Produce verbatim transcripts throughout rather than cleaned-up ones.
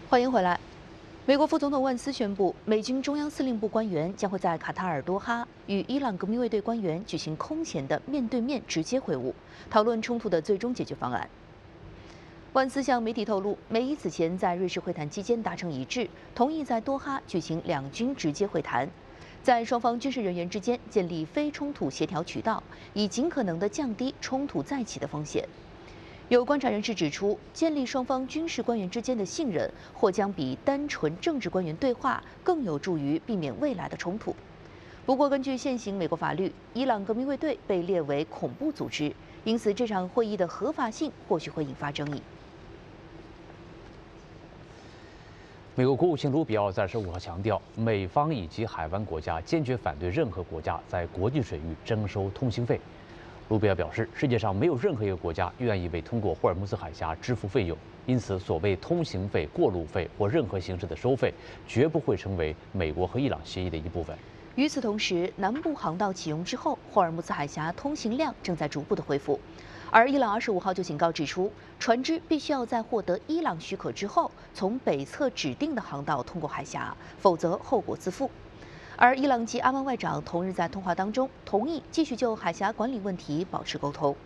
欢迎回来。美国副总统万斯宣布，美军中央司令部官员将会在卡塔尔多哈与伊朗革命卫队官员举行空前的面对面直接会晤，讨论冲突的最终解决方案。万斯向媒体透露，美伊此前在瑞士会谈期间达成一致，同意在多哈举行两军直接会谈，在双方军事人员之间建立非冲突协调渠道，以尽可能地降低冲突再起的风险。有观察人士指出，建立双方军事官员之间的信任，或将比单纯政治官员对话更有助于避免未来的冲突。不过，根据现行美国法律，伊朗革命卫队被列为恐怖组织，因此这场会议的合法性或许会引发争议。 美国国务卿卢比奥在十五号强调，美方以及海湾国家坚决反对任何国家在国际水域征收通行费。卢比奥表示，世界上没有任何一个国家愿意为通过霍尔木兹海峡支付费用，因此所谓通行费、过路费或任何形式的收费，绝不会成为美国和伊朗协议的一部分。 与此同时，南部航道启用之后，霍尔木兹海峡通行量正在逐步的恢复。而伊朗二十五号就警告指出，船只必须要在获得伊朗许可之后，从北侧指定的航道通过海峡，否则后果自负。而伊朗及阿曼外长同日在通话当中同意继续就海峡管理问题保持沟通。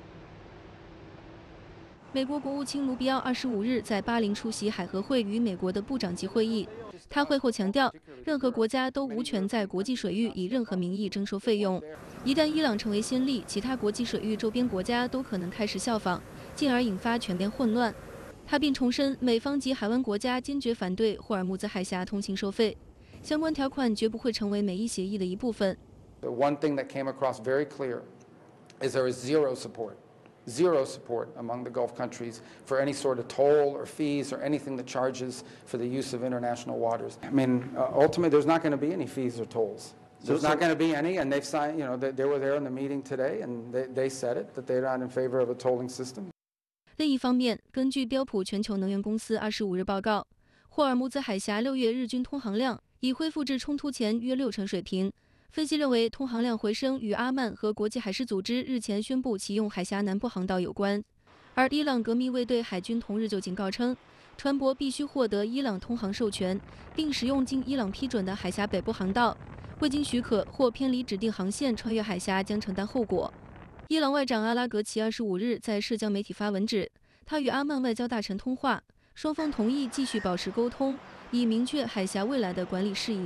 美国国务卿卢比奥二十五日在巴林出席海合会与美国的部长级会议。他会后强调，任何国家都无权在国际水域以任何名义征收费用。一旦伊朗成为先例，其他国际水域周边国家都可能开始效仿，进而引发全边混乱。他并重申，美方及海湾国家坚决反对霍尔木兹海峡通行收费。相关条款绝不会成为美伊协议的一部分。 The one thing that came across very clear is there is zero support, zero support among the Gulf countries for any sort of toll or fees or anything that charges for the use of international waters. I mean, uh, ultimately, there's not going to be any fees or tolls. There's not going to be any, and they've signed. You know, they, they were there in the meeting today, and they, they said it that they're not in favor of a tolling system. 另一方面，根据标普全球能源公司二十五日报告，霍尔木兹海峡六月日均通航量已恢复至冲突前约六成水平。分析认为，通航量回升与阿曼和国际海事组织日前宣布启用海峡南部航道有关。而伊朗革命卫队海军同日就警告称，船舶必须获得伊朗通航授权，并使用经伊朗批准的海峡北部航道，未经许可或偏离指定航线穿越海峡将承担后果。伊朗外长阿拉格齐二十五日在社交媒体发文指，他与阿曼外交大臣通话，双方同意继续保持沟通，以明确海峡未来的管理事宜。